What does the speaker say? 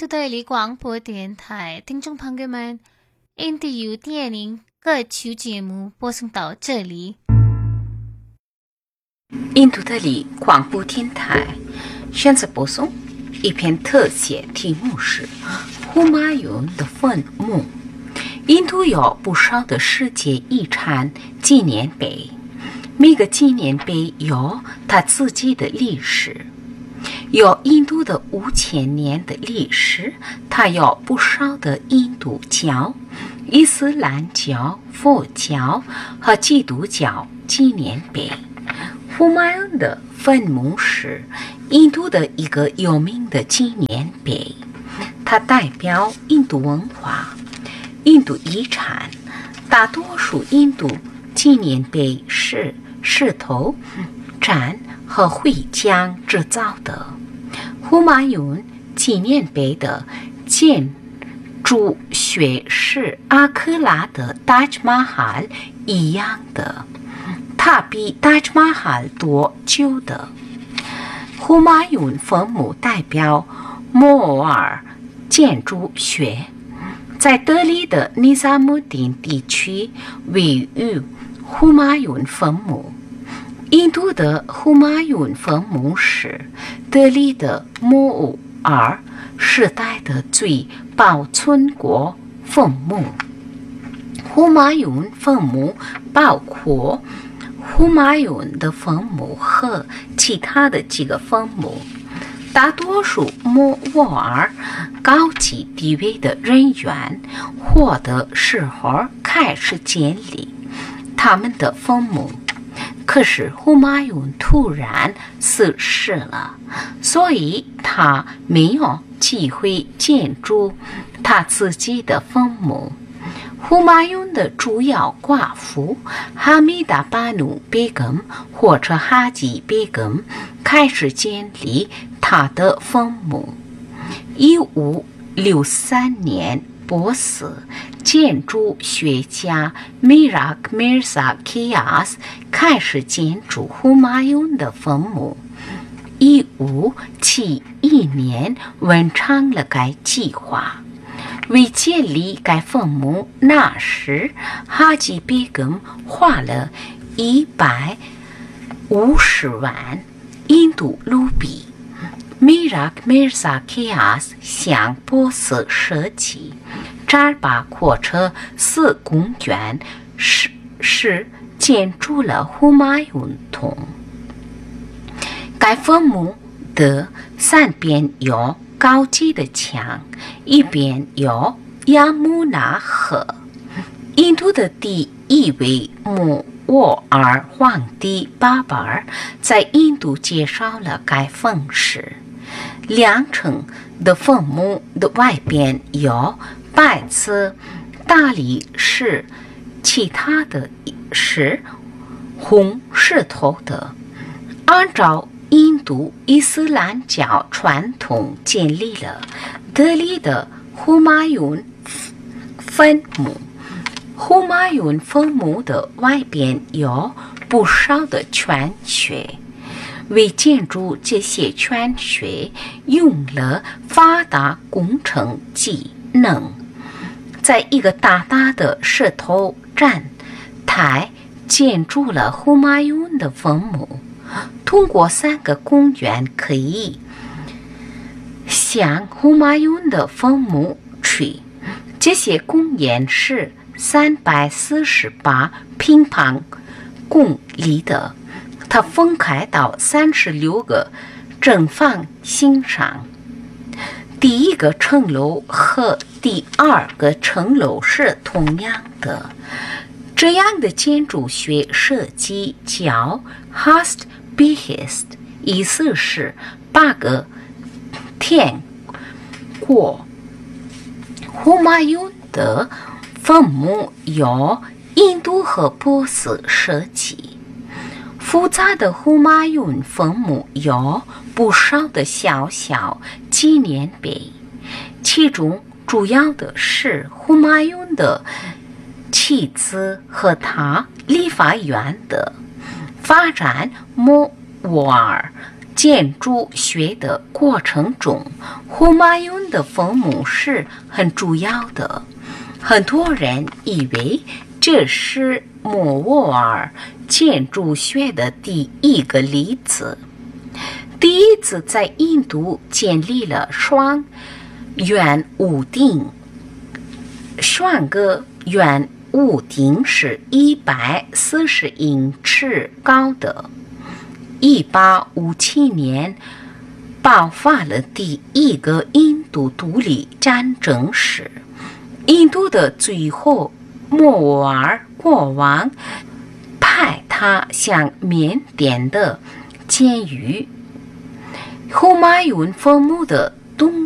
印度德里广播电台听众朋友们，印度有电影各期节目播送到这里。 印度德里广播电台现在播送一篇特写，题目是呼马雍的坟墓。印度有不少的世界遗产纪念碑，每个纪念碑有它自己的历史。有印度的5000年的历史，它有不少的印度教、伊斯兰教、佛教和基督教纪念碑。呼马雍的坟墓是印度的一个有名的纪念碑，它代表印度文化、印度遗产。大多数印度纪念碑是石头、毡和灰浆制造的。呼马雍纪念碑的建筑学是阿克拉的达吉玛哈尔一样的，它比达吉玛哈尔多久的。呼马雍坟墓代表摩尔建筑学，在德里的尼萨姆丁地区位于呼马雍坟墓。印度的呼马雍坟墓是德里的摩尔时代的最保存过坟墓。呼马雍坟墓包括呼马雍的坟墓和其他的几个坟墓。大多数摩尔高级地位的人员活的时候开始建立他们的坟墓。可是呼马雍突然逝世了，所以他没有机会建筑他自己的坟墓。呼马雍的主要寡妇哈米达巴努贝根或者哈吉贝根开始建立他的坟墓。1563年，波斯建筑学家米拉克·米尔萨·基亚斯开始建筑呼马雍的坟墓。1571年完成了该计划。为建立该坟墓，那时哈吉贝根花了150万印度卢比。米拉克·米尔萨·基亚斯向波斯设计扎巴阔车4公园是建筑了呼马雍洞。该坟墓的3边有高级的墙，一边有亚穆纳河。印度的第一位摩尔皇帝巴巴尔在印度介绍了该坟时，2层的坟墓的外边有白瓷大理石，其他的是红石头的。按照印度伊斯兰教传统建立了德里的呼马雍坟墓。呼马雍坟墓的外边有不少的泉穴，为建筑这些泉穴用了发达工程技能。在一个大大的石头站台建筑了呼马雍的坟墓。通过3个公园可以向呼马雍的坟墓去。这些公园是348平方公里的，它分开到36个正方形上。第一个层楼和第2个层楼是同样的。这样的建筑学设计叫 Hast Behest， 意思是8个天国。呼马雍的坟墓由印度和波斯设计。复杂的呼马雍坟墓有不少的小小纪念碑，其中主要的是呼马雍的妻子和他理发院的发展摩尔建筑学的过程中，胡马雍的坟墓是很主要的。很多人以为这是莫卧儿建筑学的第一个例子。第一次在印度建立了双圆屋顶，双个圆屋顶是140英尺高的。1857年爆发了第一个印度独立战争时，印度的最后莫卧儿国王派他向缅甸的监狱胡马雍坟墓的东